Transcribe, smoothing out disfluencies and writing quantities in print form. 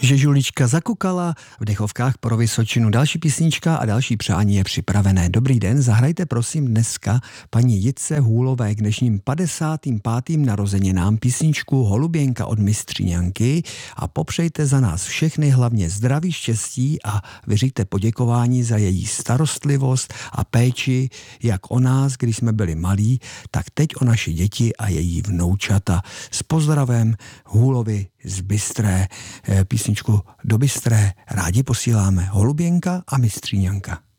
Žežulička zakukala, v dechovkách pro Vysočinu další písnička a další přání je připravené. Dobrý den, zahrajte prosím dneska paní Jitce Hůlové k dnešním 55. narozeninám písničku Holuběnka od mistříňanky a popřejte za nás všechny hlavně zdraví, štěstí a vyřiďte poděkování za její starostlivost a péči, jak o nás, když jsme byli malí, tak teď o naše děti a její vnoučata. S pozdravem Hůlovi z Bystré. Písničku do Bystré rádi posíláme Holuběnka a mistříňanka.